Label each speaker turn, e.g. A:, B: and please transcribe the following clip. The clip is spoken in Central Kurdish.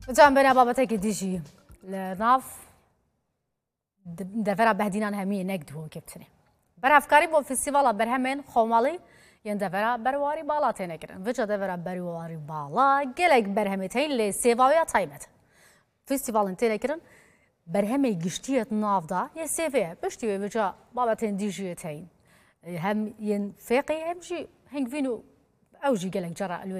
A: جان بنا بابتك ديجي لناف دفرا بهدينان همي نقدو كبتني برا افكاري بو فيستيفالا برهمن خومالي ين دفرا برواري بالا تنكرن وجا دفرا برواري بالا قلق برهمتين لسيفاويا تايمت فيستيفال تنكرن برهمي قشتية ناف دا يسيفيا بشتي وجا بابتين ديجيتين هم ين فيقي همجي هنگ فينو اوجي قلق جرا